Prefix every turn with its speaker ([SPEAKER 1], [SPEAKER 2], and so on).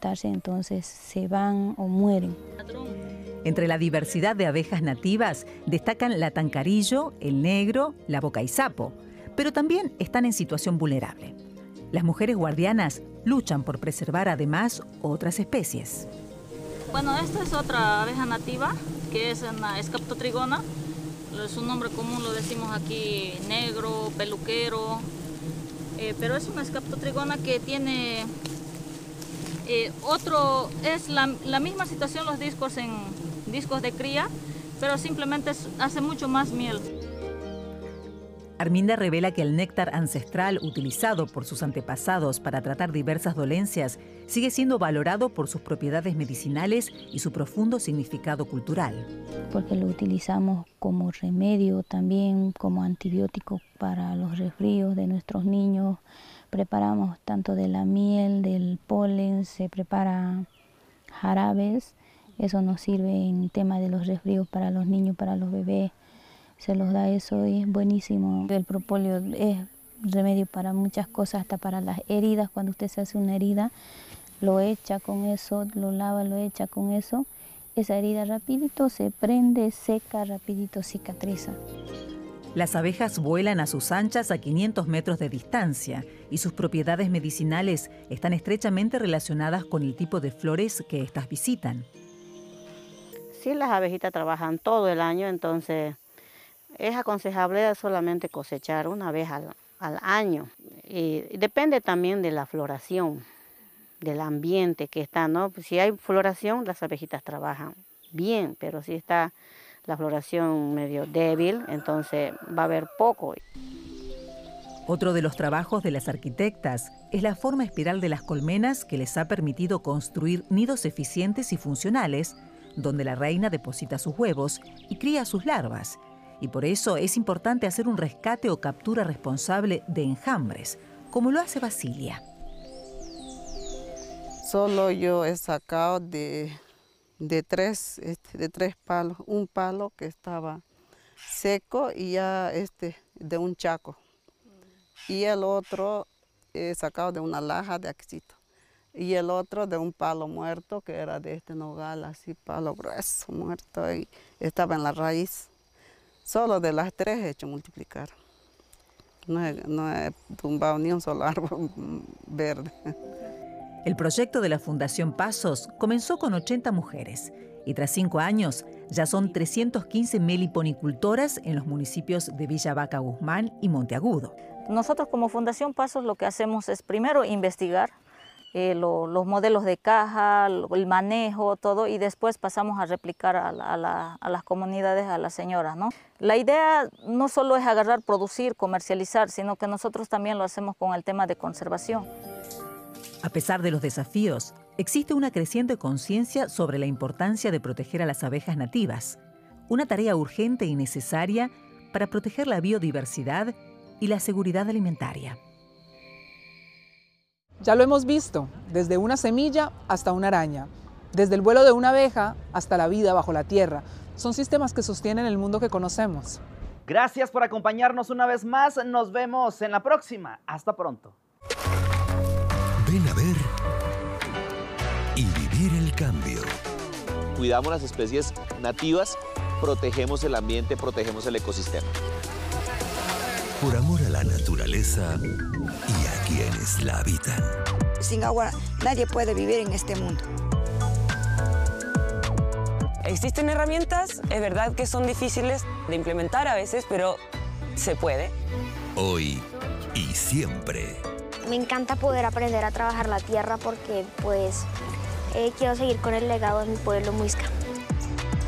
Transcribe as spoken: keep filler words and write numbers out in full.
[SPEAKER 1] alimentarse, entonces se van o mueren.
[SPEAKER 2] Entre la diversidad de abejas nativas destacan la tancarillo, el negro, la bocaisapo, pero también están en situación vulnerable. Las mujeres guardianas luchan por preservar además otras especies.
[SPEAKER 3] Bueno, esta es otra abeja nativa, que es una Scaptotrigona. Su nombre común lo decimos aquí negro, peluquero, eh, pero es una Scaptotrigona que tiene eh, otro, es la, la misma situación los discos en discos de cría, pero simplemente es, hace mucho más miel.
[SPEAKER 2] Arminda revela que el néctar ancestral utilizado por sus antepasados para tratar diversas dolencias sigue siendo valorado por sus propiedades medicinales y su profundo significado cultural.
[SPEAKER 1] Porque lo utilizamos como remedio, también como antibiótico para los resfríos de nuestros niños. Preparamos tanto de la miel, del polen, se prepara jarabes. Eso nos sirve en tema de los resfríos para los niños, para los bebés. Se los da eso y es buenísimo. El propóleo es remedio para muchas cosas, hasta para las heridas. Cuando usted se hace una herida, lo echa con eso, lo lava, lo echa con eso. Esa herida rapidito se prende, seca, rapidito cicatriza.
[SPEAKER 2] Las abejas vuelan a sus anchas a quinientos metros de distancia y sus propiedades medicinales están estrechamente relacionadas con el tipo de flores que estas visitan.
[SPEAKER 4] Sí, las abejitas trabajan todo el año, entonces es aconsejable solamente cosechar una vez al, al año. Y depende también de la floración, del ambiente que está, ¿no? Si hay floración, las abejitas trabajan bien, pero si está la floración medio débil, entonces va a haber poco.
[SPEAKER 2] Otro de los trabajos de las arquitectas es la forma espiral de las colmenas que les ha permitido construir nidos eficientes y funcionales, donde la reina deposita sus huevos y cría sus larvas. Y por eso es importante hacer un rescate o captura responsable de enjambres, como lo hace Basilia.
[SPEAKER 5] Solo yo he sacado de, de, tres, este, de tres palos, un palo que estaba seco y ya este, de un chaco. Y el otro he sacado de una laja de axito. Y el otro de un palo muerto que era de este nogal, así palo grueso, muerto, y estaba en la raíz. Solo de las tres he hecho multiplicar. No he, no he tumbado ni un solo árbol verde.
[SPEAKER 2] El proyecto de la Fundación Pasos comenzó con ochenta mujeres y tras cinco años ya son trescientas quince meliponicultoras en los municipios de Villa Vaca Guzmán y Monteagudo.
[SPEAKER 3] Nosotros como Fundación Pasos lo que hacemos es primero investigar eh, lo, los modelos de caja, el manejo, todo, y después pasamos a replicar a, la, a, la, a las comunidades, a las señoras, ¿no? La idea no solo es agarrar, producir, comercializar, sino que nosotros también lo hacemos con el tema de conservación.
[SPEAKER 2] A pesar de los desafíos, existe una creciente conciencia sobre la importancia de proteger a las abejas nativas, una tarea urgente y necesaria para proteger la biodiversidad y la seguridad alimentaria.
[SPEAKER 6] Ya lo hemos visto, desde una semilla hasta una araña, desde el vuelo de una abeja hasta la vida bajo la tierra. Son sistemas que sostienen el mundo que conocemos.
[SPEAKER 7] Gracias por acompañarnos una vez más. Nos vemos en la próxima. Hasta pronto.
[SPEAKER 8] Ven a ver y vivir el cambio.
[SPEAKER 9] Cuidamos las especies nativas, protegemos el ambiente, protegemos el ecosistema.
[SPEAKER 8] Por amor a la naturaleza y a quienes la habitan.
[SPEAKER 10] Sin agua nadie puede vivir en este mundo.
[SPEAKER 11] Existen herramientas, es verdad que son difíciles de implementar a veces, pero se puede.
[SPEAKER 8] Hoy y siempre.
[SPEAKER 12] Me encanta poder aprender a trabajar la tierra porque pues eh, quiero seguir con el legado de mi pueblo muisca.